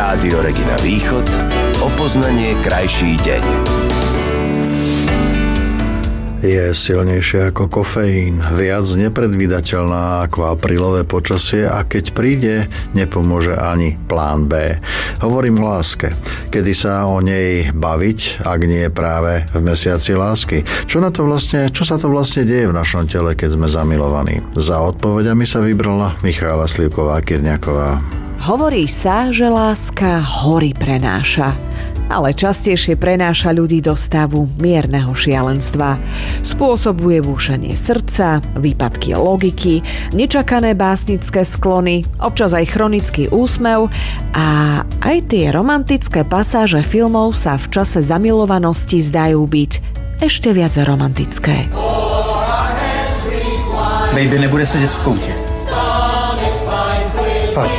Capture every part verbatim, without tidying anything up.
Rádio Regina Východ. O poznanie krajší deň. Je silnejšie ako kofeín, viac nepredvídateľná ako aprílové počasie a keď príde, nepomôže ani plán B. Hovorím o láske. Kedy sa o nej baviť, ak nie práve v mesiaci lásky? Čo na to vlastne, čo sa to vlastne deje v našom tele, keď sme zamilovaní? Za odpoveďami sa vybrala Michála Slivková-Kyrňaková. Hovorí sa, že láska hory prenáša, ale častejšie prenáša ľudí do stavu mierneho šialenstva. Spôsobuje búšenie srdca, výpadky logiky, nečakané básnické sklony, občas aj chronický úsmev a aj tie romantické pasáže filmov sa v čase zamilovanosti zdajú byť ešte viac romantické. Baby nebude sedět v koutě. Pojď.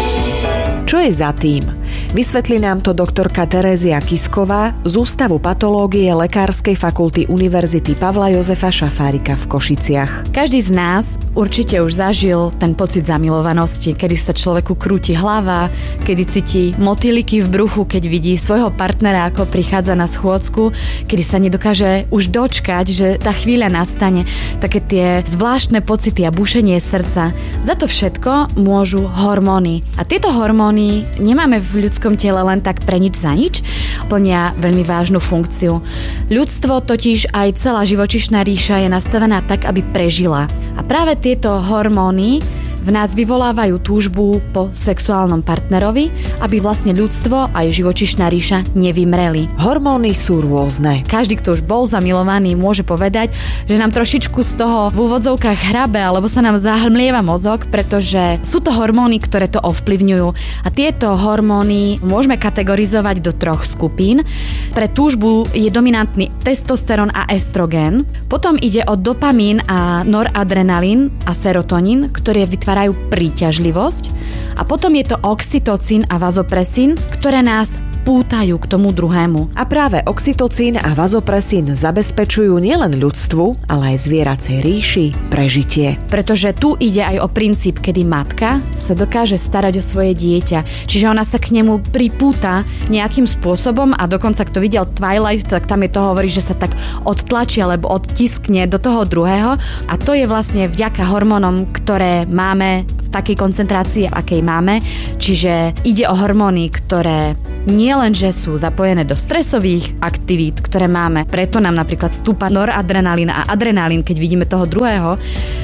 Čo je za tým? Vysvetlí nám to doktorka Terézia Kisková z Ústavu patológie Lekárskej fakulty Univerzity Pavla Jozefa Šafárika v Košiciach. Každý z nás určite už zažil ten pocit zamilovanosti, kedy sa človeku krúti hlava, kedy cíti motýliky v bruchu, keď vidí svojho partnera, ako prichádza na schôdzku, kedy sa nedokáže už dočkať, že tá chvíľa nastane. Také tie zvláštne pocity a bušenie srdca. Za to všetko môžu hormóny. A tieto hormóny nemáme v ľudskom tele len tak pre nič za nič, plnia veľmi vážnu funkciu. Ľudstvo, totiž aj celá živočíšna ríša je nastavená tak, aby prežila. A práve tieto hormóny v nás vyvolávajú túžbu po sexuálnom partnerovi, aby vlastne ľudstvo a živočíšna ríša nevymreli. Hormóny sú rôzne. Každý, kto už bol zamilovaný, môže povedať, že nám trošičku z toho v úvodzovkách hrabe, alebo sa nám zahmlieva mozog, pretože sú to hormóny, ktoré to ovplyvňujú. A tieto hormóny môžeme kategorizovať do troch skupín. Pre túžbu je dominantný testosterón a estrogén. Potom ide o dopamín a noradrenalín a serotonín, ktoré vytvárajú príťažlivosť, a potom je to oxytocín a vazopresín, ktoré nás pútajú k tomu druhému. A práve oxytocín a vazopresín zabezpečujú nielen ľudstvu, ale aj zvieracej ríši prežitie. Pretože tu ide aj o princíp, kedy matka sa dokáže starať o svoje dieťa. Čiže ona sa k nemu pripúta nejakým spôsobom a dokonca, kto videl Twilight, tak tam je to hovorí, že sa tak odtlačí alebo odtiskne do toho druhého. A to je vlastne vďaka hormónom, ktoré máme v takej koncentrácii, akej máme. Čiže ide o hormóny, ktoré nie len, že sú zapojené do stresových aktivít, ktoré máme, preto nám napríklad stúpa noradrenalín a adrenalín, keď vidíme toho druhého,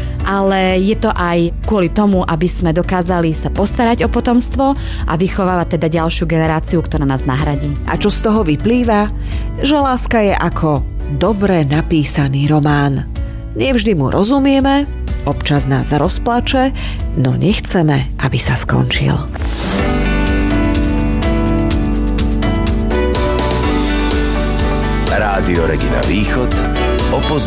ale je to aj kvôli tomu, aby sme dokázali sa postarať o potomstvo a vychovávať teda ďalšiu generáciu, ktorá nás nahradí. A čo z toho vyplýva? Že láska je ako dobre napísaný román. Nevždy mu rozumieme, občas nás rozplače, no nechceme, aby sa skončil. Rádio Regina Východ. O poznanie